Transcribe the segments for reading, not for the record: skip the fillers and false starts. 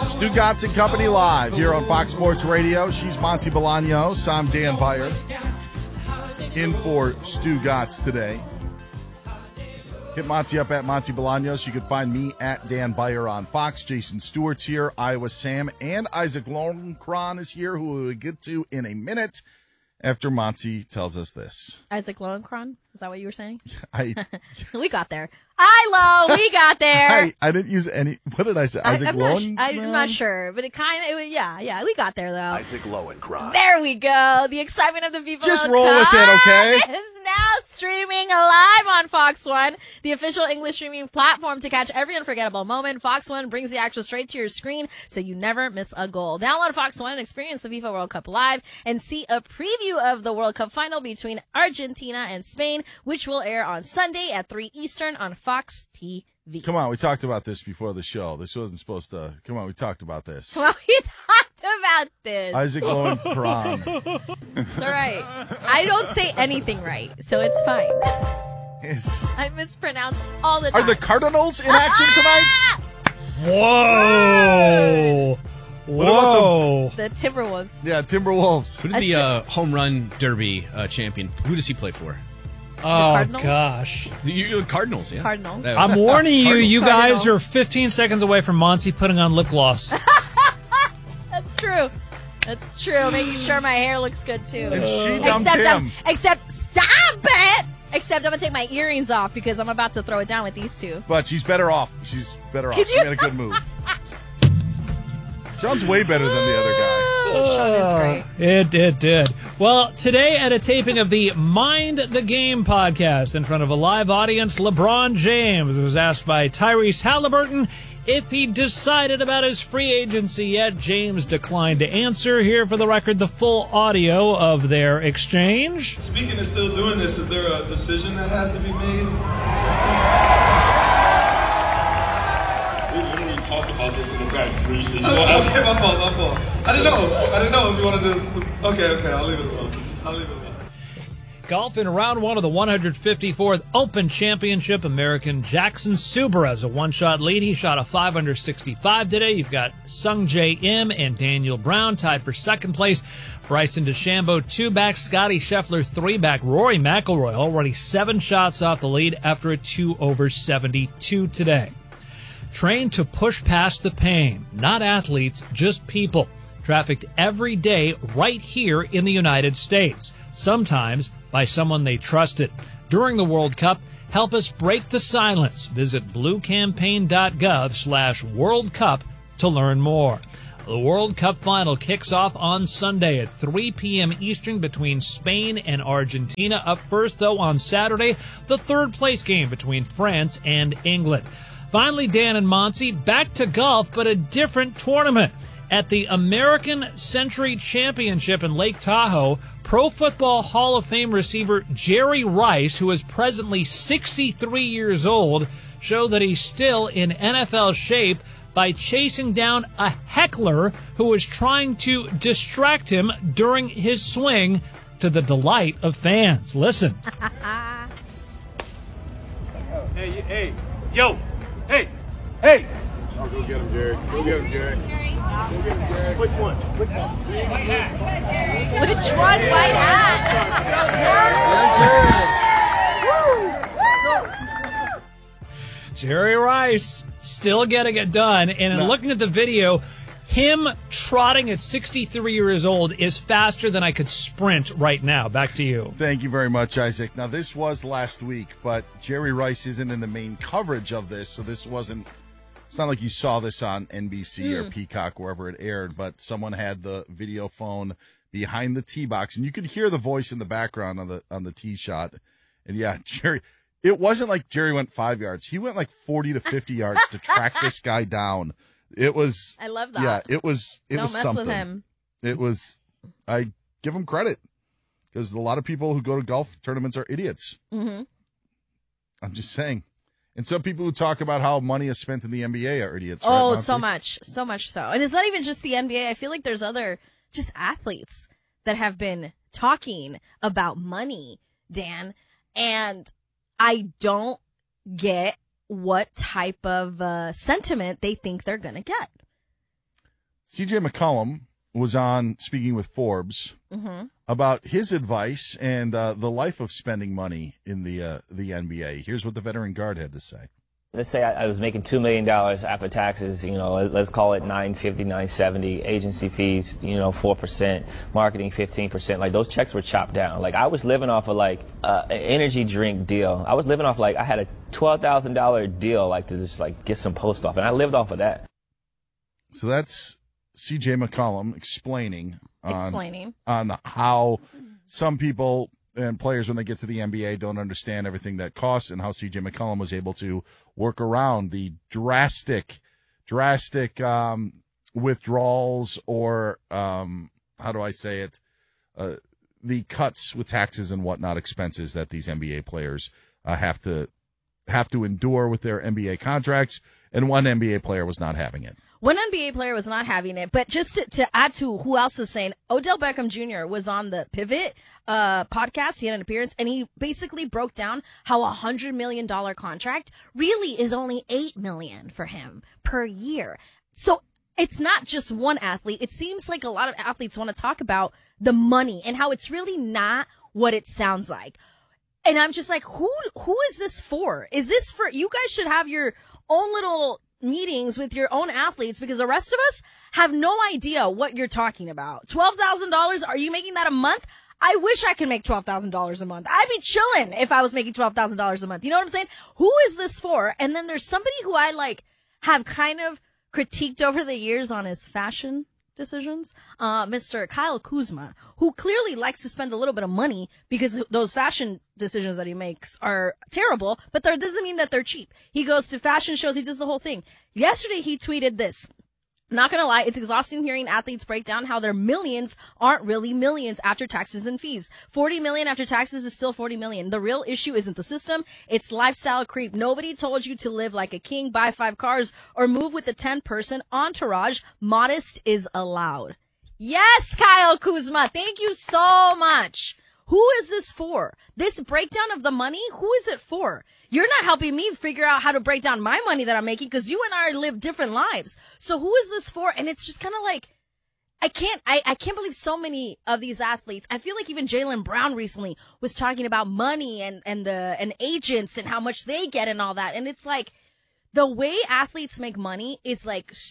Stu Gatz and Company live here on Fox Sports Radio. She's Monty Bolaños. I'm Dan Beyer. In for Stu Gatz today. Hit Monty up at Monty Bolaños. You can find me at Dan Beyer on Fox. Jason Stewart's here. Iowa Sam and Isaac Lowenkron is here, who we'll get to in a minute after Monty tells us this. Isaac Lowenkron? Is that what you were saying? We got there. We got there. I didn't use any. What did I say? Isaac Lowenkron? I'm not sure, but it kind of, yeah, we got there, though. Isaac Lowenkron. There we go. The excitement of the FIFA Just World roll Cup with it, okay? is now streaming live on Fox One, the official English streaming platform to catch every unforgettable moment. Fox One brings the action straight to your screen so you never miss a goal. Download Fox One and experience the FIFA World Cup live and see a preview of the World Cup final between Argentina and Spain, which will air on Sunday at 3 Eastern on Fox TV. Come on, we talked about this before the show. This wasn't supposed to. Come on, we talked about this. Come on, we talked about this. Isaac Lowenkron. It's all right. I don't say anything right, so it's fine. I mispronounce all the time. Are the Cardinals in action tonight? Whoa. Whoa. The Timberwolves. Yeah, Timberwolves. Who did the home run derby champion? Who does he play for? Oh, gosh. The Cardinals, yeah. Cardinals. I'm warning you, you guys Cardinals. are 15 seconds away from Monty putting on lip gloss. That's true. That's true. Making sure my hair looks good, too. And she dumped him. Except, stop it! Except I'm going to take my earrings off because I'm about to throw it down with these two. But she's better off. She made a good move. Sean's way better than the other guy. Sean is great. It did. Well, today at a taping of the Mind the Game podcast in front of a live audience, LeBron James was asked by Tyrese Halliburton if he decided about his free agency yet. James declined to answer. Here for the record, the full audio of their exchange. Speaking of still doing this, is there a decision that has to be made? We literally talked about this in the back recently. Okay, my fault. I didn't know if you wanted to. Okay, I'll leave it alone. Golf in round one of the 154th Open Championship, American Jackson Suber has a one-shot lead. He shot a 5 under 65 today. You've got Sung J M and Daniel Brown tied for second place. Bryson DeChambeau 2-back, Scotty Scheffler 3-back. Rory McIlroy already 7 shots off the lead after a 2 over 72 today. Trained to push past the pain, not athletes, just people. Trafficked every day right here in the United States, sometimes by someone they trusted. During the World Cup, help us break the silence. Visit bluecampaign.gov/World Cup to learn more. The World Cup final kicks off on Sunday at 3 p.m. Eastern between Spain and Argentina. Up first, though, on Saturday, the third-place game between France and England. Finally, Dan and Monty, back to golf, but a different tournament. At the American Century Championship in Lake Tahoe, Pro Football Hall of Fame receiver Jerry Rice, who is presently 63 years old, showed that he's still in NFL shape by chasing down a heckler who was trying to distract him during his swing, to the delight of fans. Listen. Hey. Oh, go get him, Jerry. Which one? Which one? White hat. Jerry Rice still getting it done. And in looking at the video, him trotting at 63 years old is faster than I could sprint right now. Back to you. Thank you very much, Isaac. Now, this was last week, but Jerry Rice isn't in the main coverage of this, so this wasn't. It's not like you saw this on NBC or Peacock, wherever it aired, but someone had the video phone behind the tee box, and you could hear the voice in the background on the tee shot. And yeah, Jerry, it wasn't like Jerry went 5 yards. He went like 40 to 50 yards to track this guy down. It was. I love that. Yeah, it was. It Don't was mess something. with him. It was. I give him credit because a lot of people who go to golf tournaments are idiots. Mm-hmm. I'm just saying. And some people who talk about how money is spent in the NBA are idiots. Oh, right, so much so. And it's not even just the NBA. I feel like there's other just athletes that have been talking about money, Dan, and I don't get what type of sentiment they think they're going to get. CJ McCollum was on speaking with Forbes about his advice and the life of spending money in the NBA. Here's what the veteran guard had to say. Let's say I was making $2 million after taxes, let's call it $950, $970, agency fees, 4%, marketing 15%. Like, those checks were chopped down. Like, I was living off of an energy drink deal. I was living off I had a $12,000 deal to just get some post off, and I lived off of that. So that's CJ McCollum explaining on how some people and players, when they get to the NBA, don't understand everything that costs, and how C.J. McCollum was able to work around the drastic withdrawals, or how do I say it, the cuts with taxes and whatnot, expenses that these NBA players have to endure with their NBA contracts, and one NBA player was not having it. One NBA player was not having it, but just to add to who else is saying, Odell Beckham Jr. was on the Pivot podcast. He had an appearance, and he basically broke down how $100 million contract really is only $8 million for him per year. So it's not just one athlete. It seems like a lot of athletes want to talk about the money and how it's really not what it sounds like. And I'm just like, who is this for? Is this for, you guys should have your own little meetings with your own athletes, because the rest of us have no idea what you're talking about. $12,000, are you making that a month? I wish I could make $12,000 a month. I'd be chilling if I was making $12,000 a month. You know what I'm saying? Who is this for? And then there's somebody who I have kind of critiqued over the years on his fashion decisions, Mr. Kyle Kuzma, who clearly likes to spend a little bit of money because those fashion decisions that he makes are terrible, but that doesn't mean that they're cheap. He goes to fashion shows, he does the whole thing. Yesterday he tweeted this. Not gonna lie, it's exhausting hearing athletes break down how their millions aren't really millions after taxes and fees. 40 million after taxes is still 40 million. The real issue isn't the system, it's lifestyle creep. Nobody told you to live like a king, buy 5 cars, or move with a 10-person entourage. Modest is allowed. Yes, Kyle Kuzma, thank you so much. Who is this for? This breakdown of the money, who is it for? You're not helping me figure out how to break down my money that I'm making, because you and I live different lives. So who is this for? And it's just kind of like, I can't believe so many of these athletes. I feel like even Jaylen Brown recently was talking about money and agents and how much they get and all that. And it's like, the way athletes make money is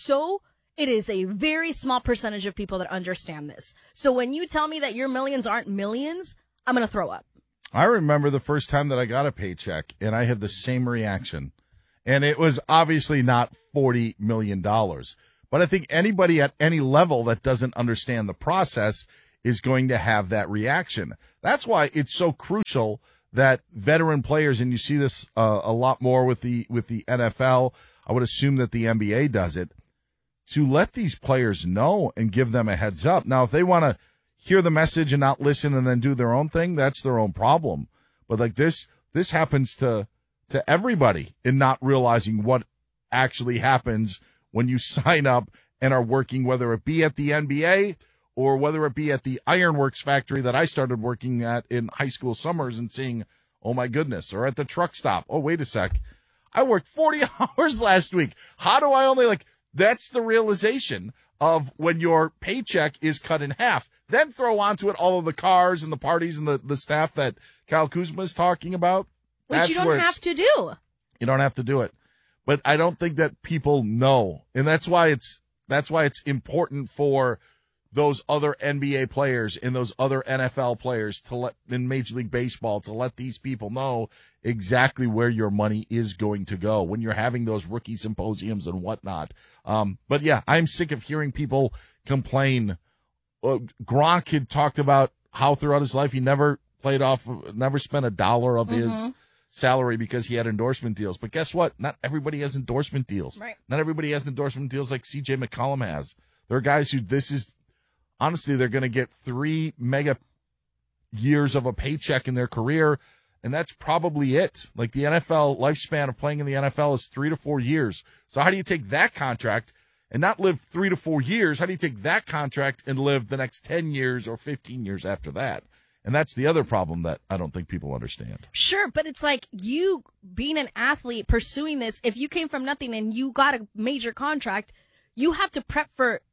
it is a very small percentage of people that understand this. So when you tell me that your millions aren't millions, I'm going to throw up. I remember the first time that I got a paycheck, and I had the same reaction. And it was obviously not $40 million. But I think anybody at any level that doesn't understand the process is going to have that reaction. That's why it's so crucial that veteran players, and you see this a lot more with the NFL, I would assume that the NBA does it, to let these players know and give them a heads up. Now, if they want to hear the message and not listen and then do their own thing, that's their own problem. But this happens to everybody in not realizing what actually happens when you sign up and are working, whether it be at the NBA or whether it be at the Ironworks factory that I started working at in high school summers and seeing, oh my goodness, or at the truck stop. Oh, wait a sec. I worked 40 hours last week. How do I only that's the realization of when your paycheck is cut in half. Then throw onto it all of the cars and the parties and the staff that Kyle Kuzma is talking about. Which you don't have to do. You don't have to do it. But I don't think that people know. And that's why it's important for those other NBA players and those other NFL players in Major League Baseball to let these people know exactly where your money is going to go when you're having those rookie symposiums and whatnot. But yeah, I'm sick of hearing people complain. Gronk had talked about how throughout his life he never spent $1 of his salary because he had endorsement deals. But guess what? Not everybody has endorsement deals. Right. Not everybody has endorsement deals like CJ McCollum has. There are guys who honestly, they're going to get 3 mega years of a paycheck in their career, and that's probably it. Like, the NFL lifespan of playing in the NFL is 3 to 4 years. So how do you take that contract and not live 3 to 4 years? How do you take that contract and live the next 10 years or 15 years after that? And that's the other problem that I don't think people understand. Sure, but it's like, you being an athlete pursuing this, if you came from nothing and you got a major contract, you have to prep for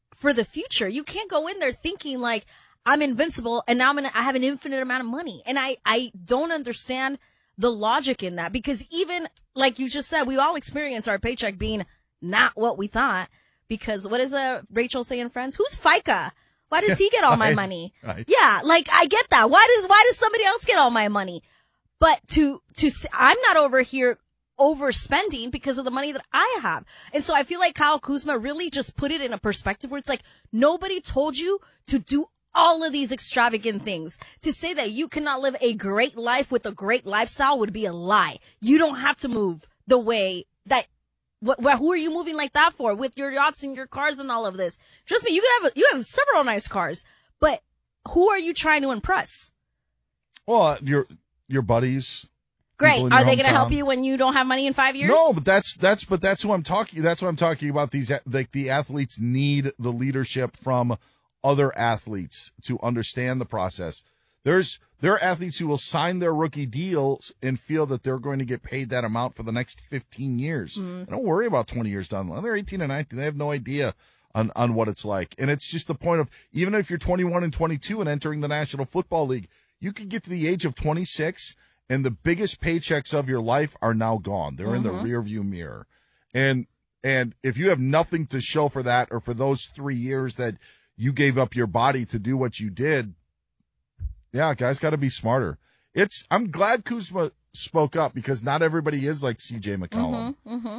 for the future. You can't go in there thinking like, I'm invincible and now I have an infinite amount of money. And I don't understand the logic in that, because even like you just said, we all experience our paycheck being not what we thought, because what is Rachel saying, Friends? Who's FICA? Why does he get all my money? Right. Yeah. Like I get that. Why does somebody else get all my money? But I'm not over here overspending because of the money that I have. And so I feel like Kyle Kuzma really just put it in a perspective where it's like, nobody told you to do all of these extravagant things. To say that you cannot live a great life with a great lifestyle would be a lie. You don't have to move the way that, who are you moving like that for? With your yachts and your cars and all of this. Trust me, you have several nice cars, but who are you trying to impress? Well, your buddies. Great. Are they going to hometown. help you when you don't have money in 5 years? No, but that's who I'm talking. That's what I'm talking about. These, like, the athletes need the leadership from other athletes to understand the process. There are athletes who will sign their rookie deals and feel that they're going to get paid that amount for the next 15 years. Don't worry about 20 years down the line. They're 18 and 19. They have no idea on what it's like. And it's just the point of, even if you're 21 and 22 and entering the National Football League, you could get to the age of 26 and the biggest paychecks of your life are now gone. They're in the rearview mirror. And if you have nothing to show for that, or for those 3 years that you gave up your body to do what you did, yeah, guys got to be smarter. I'm glad Kuzma spoke up, because not everybody is like CJ McCollum.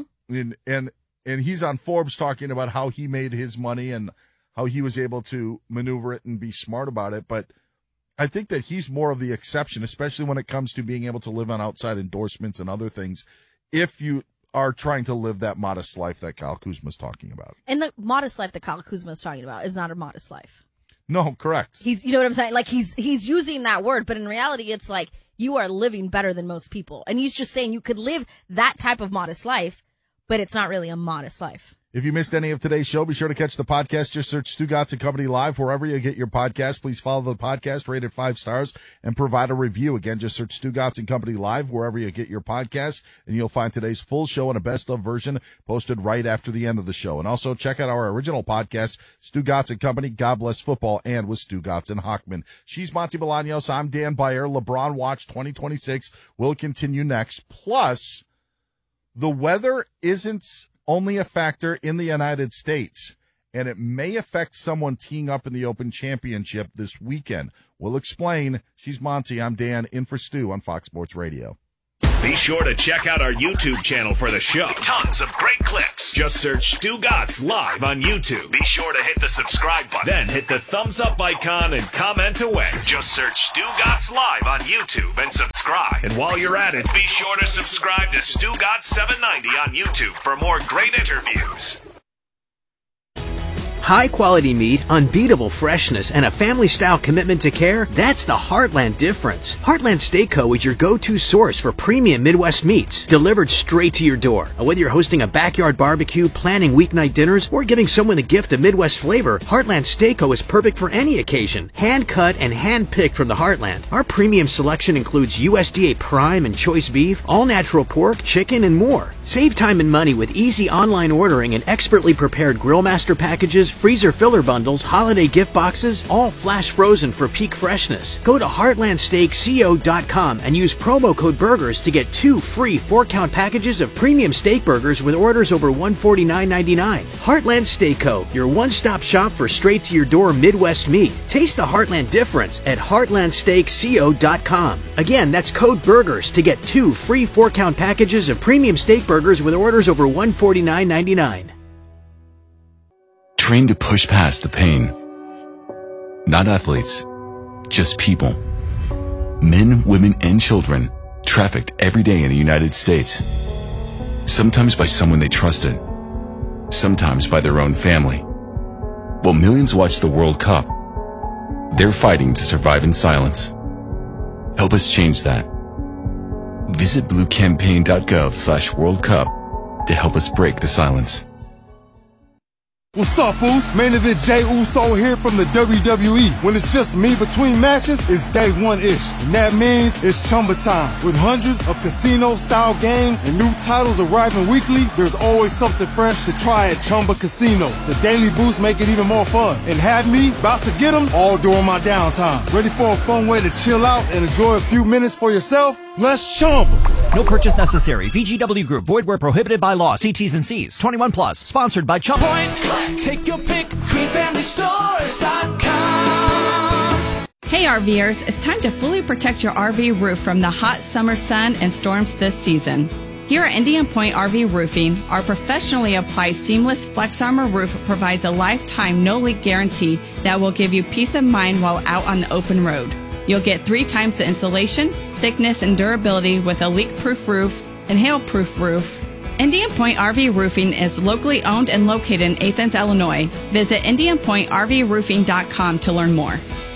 And he's on Forbes talking about how he made his money and how he was able to maneuver it and be smart about it. But I think that he's more of the exception, especially when it comes to being able to live on outside endorsements and other things, if you are trying to live that modest life that Kyle Kuzma is talking about. And the modest life that Kyle Kuzma is talking about is not a modest life. No, correct. You know what I'm saying? Like he's using that word, but in reality, it's like you are living better than most people. And he's just saying you could live that type of modest life, but it's not really a modest life. If you missed any of today's show, be sure to catch the podcast. Just search Stugotz and Company Live wherever you get your podcast. Please follow the podcast, rate it 5 stars, and provide a review. Again, just search Stugotz and Company Live wherever you get your podcast, and you'll find today's full show and a best-of version posted right after the end of the show. And also check out our original podcast, Stugotz and Company, God Bless Football, and with Stugotz and Hochman. She's Monty Bolaños. I'm Dan Beyer. LeBron Watch 2026 will continue next. Plus, the weather isn't only a factor in the United States, and it may affect someone teeing up in the Open Championship this weekend. We'll explain. She's Monty. I'm Dan, in for Stu on Fox Sports Radio. Be sure to check out our YouTube channel for the show. Tons of great clips. Just search Stugotz Live on YouTube. Be sure to hit the subscribe button. Then hit the thumbs up icon and comment away. Just search Stugotz Live on YouTube and subscribe. And while you're at it, be sure to subscribe to Stugotz 790 on YouTube for more great interviews. High-quality meat, unbeatable freshness, and a family-style commitment to care, that's the Heartland difference. Heartland Steak Co. is your go-to source for premium Midwest meats, delivered straight to your door. Whether you're hosting a backyard barbecue, planning weeknight dinners, or giving someone a gift of Midwest flavor, Heartland Steak Co. is perfect for any occasion. Hand-cut and hand-picked from the Heartland. Our premium selection includes USDA prime and choice beef, all-natural pork, chicken, and more. Save time and money with easy online ordering and expertly prepared Grillmaster packages, freezer filler bundles, holiday gift boxes, all flash frozen for peak freshness. Go to heartlandsteakco.com and use promo code BURGERS to get 2 free 4-count packages of premium steak burgers with orders over $149.99. Heartland Steak Co., your one-stop shop for straight-to-your-door Midwest meat. Taste the Heartland difference at heartlandsteakco.com. Again, that's code BURGERS to get 2 free 4-count packages of premium steak burgers with orders over $149.99. Trained to push past the pain. Not athletes, just people. Men, women, and children trafficked every day in the United States. Sometimes by someone they trusted, sometimes by their own family. While millions watch the World Cup, they're fighting to survive in silence. Help us change that. Visit bluecampaign.gov/World Cup to help us break the silence. What's up, Foos? Main event Jey Uso here from the WWE. When it's just me between matches, it's day one-ish. And that means it's Chumba time. With hundreds of casino-style games and new titles arriving weekly, there's always something fresh to try at Chumba Casino. The daily boosts make it even more fun. And have me about to get them all during my downtime. Ready for a fun way to chill out and enjoy a few minutes for yourself? Let's Chumba. No purchase necessary. VGW Group. Void where prohibited by law. See T's and C's. 21 plus. Sponsored by Chumba. Take your pick. GreenFamilyStores.com. Hey RVers, it's time to fully protect your RV roof from the hot summer sun and storms this season. Here at Indian Point RV Roofing, our professionally applied seamless Flex Armor roof provides a lifetime no-leak guarantee that will give you peace of mind while out on the open road. You'll get 3 times the insulation, thickness, and durability with a leak-proof roof and hail-proof roof. Indian Point RV Roofing is locally owned and located in Athens, Illinois. Visit IndianPointRVRoofing.com to learn more.